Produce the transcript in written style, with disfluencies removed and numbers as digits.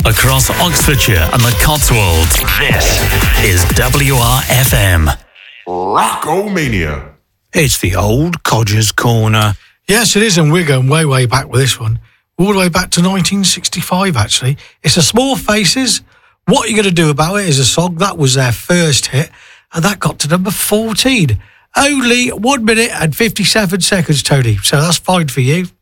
across Oxfordshire and the Cotswolds. This is WRFM. Rockomania. It's the old Codger's Corner. Yes, it is, and we're going way, way back with this one. All the way back to 1965, actually. It's the Small Faces. What You Gonna Do About It is a song. That was their first hit, and that got to number 14. Only 1 minute and 57 seconds, Tony. So that's fine for you.